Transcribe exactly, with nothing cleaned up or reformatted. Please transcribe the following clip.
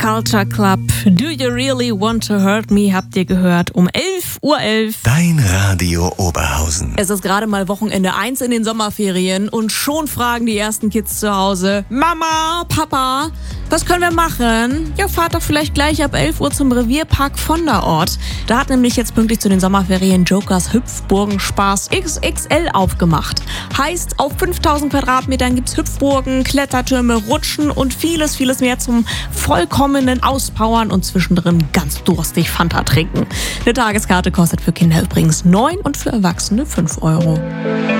Culture Club. Do you really want to hurt me? Habt ihr gehört? Um elf Uhr elf. Dein Radio Oberhausen. Es ist gerade mal Wochenende eins in den Sommerferien und schon fragen die ersten Kids zu Hause: Mama, Papa, was können wir machen? Ja, fahrt doch vielleicht gleich ab elf Uhr zum Revierpark von der Ort. Da hat nämlich jetzt pünktlich zu den Sommerferien Jokers Hüpfburgenspaß X X L aufgemacht. Heißt, auf fünftausend Quadratmetern gibt's Hüpfburgen, Klettertürme, Rutschen und vieles, vieles mehr zum vollkommenen Auspowern und zwischendrin ganz durstig Fanta trinken. Eine Tageskarte kostet für Kinder übrigens neun und für Erwachsene fünf Euro.